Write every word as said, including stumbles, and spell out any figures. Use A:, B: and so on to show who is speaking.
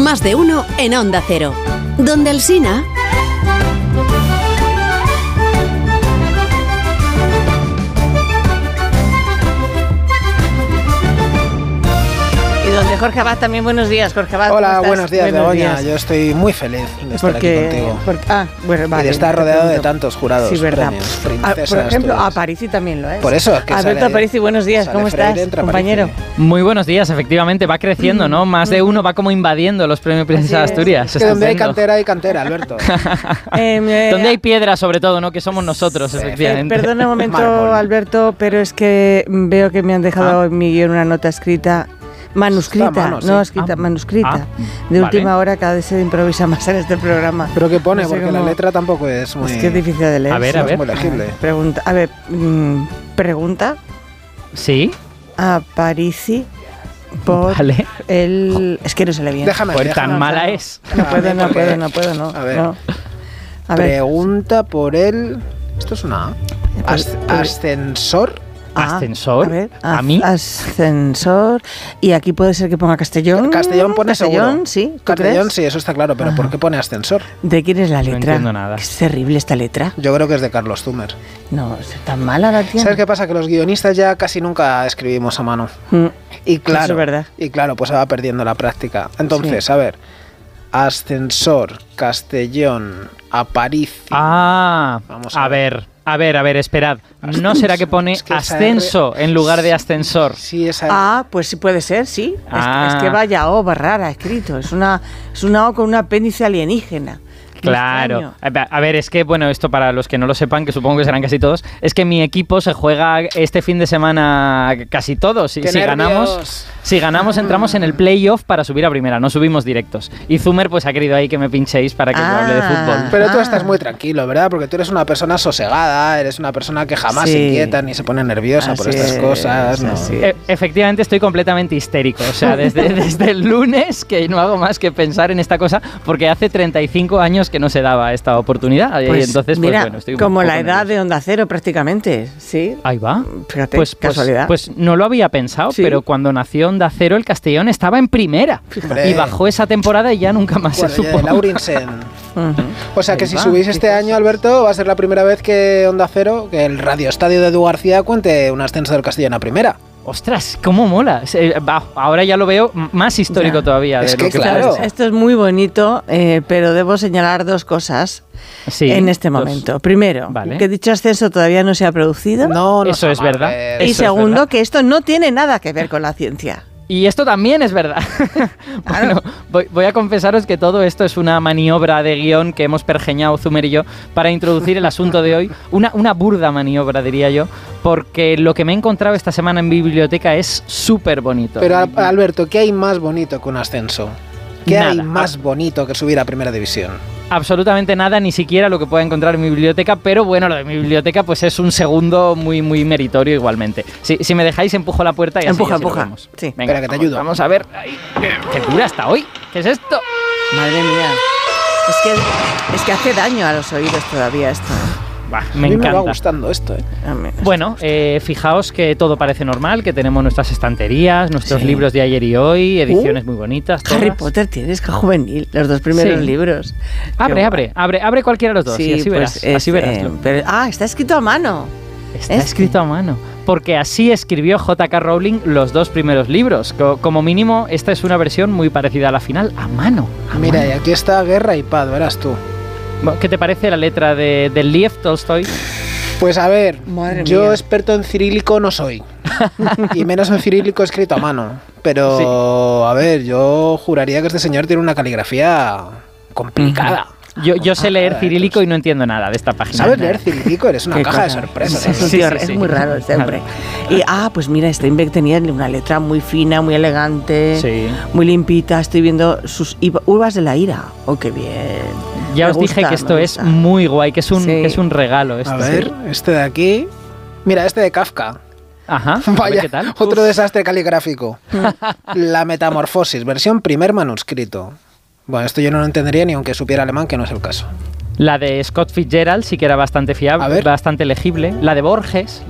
A: Más de uno en Onda Cero. Donde Alsina.
B: Donde Jorge Abad también. Buenos días, Jorge Abad.
C: Hola, buenos días, Begoña. Yo estoy muy feliz de estar
B: porque,
C: aquí contigo.
B: Porque, ah, bueno, vale.
C: Y de estar rodeado de tantos jurados.
B: Sí, verdad.
C: Premios,
B: princesas, ah, por ejemplo, a Parisi también lo es.
C: Por eso es que
B: Alberto Aparici, buenos días. ¿Cómo estás, compañero?
D: Muy buenos días, efectivamente. Va creciendo, ¿no? Más de uno va como invadiendo los premios Princesa de Asturias.
C: Es que donde hay cantera, hay cantera, Alberto.
D: eh, donde hay piedra, sobre todo, ¿no? Que somos nosotros, sí, efectivamente.
B: Perdona un momento, Mármol. Alberto, pero es que veo que me han dejado ah. en mi guión una nota escrita. Manuscrita, mano, sí. no escrita, ah, manuscrita. Ah, de vale. última hora, cada vez se improvisa más en este programa.
C: ¿Pero qué pone? No sé Porque cómo... la letra tampoco es muy...
B: Es que es difícil de leer.
D: A ver,
C: no
D: a ver.
C: Es muy legible.
B: Pregunta, a ver, mmm, pregunta.
D: ¿Sí?
B: A Parisi por
D: vale.
B: el... Es que no se le viene.
C: Déjame,
D: pues
C: déjame.
D: tan mala es.
B: No puedo, no puedo, no puedo, no.
C: A ver.
B: No.
C: A pregunta ver. por el... Esto es una... As- ascensor...
D: Ah, ¿Ascensor?
B: A, ver,
D: ¿A mí?
B: Ascensor. Y aquí puede ser que ponga Castellón.
C: Castellón pone
B: Castellón,
C: seguro.
B: sí.
C: Castellón,
B: crees?
C: sí, eso está claro. Pero ah. ¿por qué pone ascensor?
B: ¿De quién es la letra?
D: No entiendo nada.
B: Es terrible esta letra.
C: Yo creo que es de Carlos Zumer.
B: No, es tan mala la tiene.
C: ¿Sabes qué pasa? Que los guionistas ya casi nunca escribimos a mano. Mm. Y claro,
B: eso es verdad.
C: Y claro, pues se va perdiendo la práctica. Entonces, sí. a ver. Ascensor, Castellón, Aparici.
D: Ah, Vamos a, a ver. ver. A ver, a ver, esperad. ¿No será que pone es que ascenso R... en lugar de ascensor?
C: Sí, esa
B: Ah, pues sí puede ser, sí.
D: Ah.
B: Es, es que vaya O rara escrito. Es una, es una O con un apéndice alienígena.
D: Claro. A ver, es que, bueno, esto para los que no lo sepan, que supongo que serán casi todos, es que mi equipo se juega este fin de semana casi todos. Si, si ganamos, si ganamos entramos en el playoff para subir a primera, no subimos directos. Y Zumer pues ha querido ahí que me pinchéis para que ah, yo hable de fútbol.
C: Pero tú
B: ah.
C: estás muy tranquilo, ¿verdad? Porque tú eres una persona sosegada, eres una persona que jamás
B: sí.
C: se inquieta ni se pone nerviosa
B: así
C: por estas
B: es,
C: cosas. ¿no?
D: E- efectivamente estoy completamente histérico, o sea, desde, desde el lunes que no hago más que pensar en esta cosa, porque hace treinta y cinco años que no se daba esta oportunidad.
B: Pues,
D: y entonces,
B: mira,
D: pues bueno, estoy un
B: como
D: poco
B: la edad
D: nervioso.
B: de Onda Cero prácticamente, ¿sí?
D: Ahí va.
B: Fíjate,
D: pues,
B: casualidad.
D: Pues, pues no lo había pensado, ¿sí? Pero cuando nació Onda Cero, el Castellón estaba en primera.
C: Hombre.
D: Y bajó esa temporada y ya nunca más
C: bueno,
D: se supo.
C: Laurinsen.
B: uh-huh.
C: O sea que
B: Ahí
C: si
B: va,
C: subís este
B: chicos.
C: año, Alberto, va a ser la primera vez que Onda Cero, que el radioestadio de Edu García cuente un ascenso del Castellón a primera.
D: Ostras, cómo mola. Ahora ya lo veo más histórico
B: ya.
D: todavía.
C: Es
D: de
C: que
D: lo que
C: claro.
D: parece.
B: Esto es muy bonito, eh, pero debo señalar dos cosas
D: sí,
B: en este
D: dos.
B: momento. Primero,
D: vale.
B: que dicho ascenso todavía no se ha producido.
C: No, no
D: Eso es verdad.
B: Y
D: Eso
B: segundo,
D: es verdad.
B: que esto no tiene nada que ver con la ciencia.
D: Y esto también es verdad. Bueno, voy, voy a confesaros que todo esto es una maniobra de guión que hemos pergeñado Zumer y yo para introducir el asunto de hoy. Una, una burda maniobra, diría yo, porque lo que me he encontrado esta semana en biblioteca es súper bonito.
C: Pero, Alberto, ¿qué hay más bonito que un ascenso? ¿Qué
D: Nada.
C: hay más bonito que subir a Primera División?
D: Absolutamente nada, ni siquiera lo que pueda encontrar en mi biblioteca, pero bueno, lo de mi biblioteca pues es un segundo muy muy meritorio igualmente. Si, si me dejáis empujo la puerta y
B: empuja,
D: así, así
B: empuja.
D: lo vemos.
B: Sí.
D: Venga,
C: Espera, que te
D: vamos,
C: ayudo.
D: Vamos a ver. Ay, qué, qué dura está hoy. ¿Qué es esto?
B: Madre mía. Es que, es que hace daño a los oídos todavía esto.
D: Bah,
C: A
D: me
C: mí
D: encanta.
C: me va gustando esto, ¿eh?
D: Bueno, eh, fijaos que todo parece normal, que tenemos nuestras estanterías, nuestros
B: Sí.
D: libros de ayer y hoy, ediciones uh, muy bonitas. Todas.
B: Harry Potter tienes, que juvenil, los dos primeros
D: Sí.
B: libros.
D: Abre,
B: Qué
D: abre, abre, abre cualquiera de los dos
B: sí,
D: y así
B: pues
D: verás.
B: es,
D: así verás.
B: eh, pero, ah, está escrito a mano.
D: Está
B: este.
D: escrito a mano. Porque así escribió J K Rowling los dos primeros libros. Co- Como mínimo, esta es una versión muy parecida a la final, a mano. A
C: Mira,
D: mano.
C: y aquí está Guerra y Paz, verás tú.
D: ¿Qué te parece la letra de, de Lev Tolstoy?
C: Pues a ver,
B: Madre
C: yo
B: mía.
C: experto en cirílico no soy. Y menos en cirílico escrito a mano. Pero,
D: Sí.
C: a ver, yo juraría que este señor tiene una caligrafía complicada.
D: Yo, yo sé leer
C: Ah,
D: cirílico y no entiendo nada de esta página.
C: ¿Sabes leer cirílico? Eres una
B: Qué
C: caja
B: cosa.
C: de sorpresas.
B: Es, un
D: Sí,
B: tío-
D: sí,
B: es
D: sí.
B: muy raro este hombre. Y, ah, pues mira, Steinbeck tenía una letra muy fina, muy elegante,
D: Sí.
B: muy limpita. Estoy viendo sus iva- uvas de la ira. Oh, qué bien.
D: Ya
B: Me
D: os dije
B: gusta,
D: que esto
B: me
D: es
B: gusta.
D: muy guay, que es un,
B: Sí.
D: que es un regalo. Esto.
C: A ver, este de aquí. Mira, este de Kafka.
D: Ajá, a ver
C: Vaya,
D: qué tal.
C: otro desastre caligráfico. La Metamorfosis, versión primer manuscrito. Bueno, esto yo no lo entendería ni aunque supiera alemán, que no es el caso.
D: La de Scott Fitzgerald sí que era bastante fiable,
C: A ver.
D: bastante legible. La de Borges,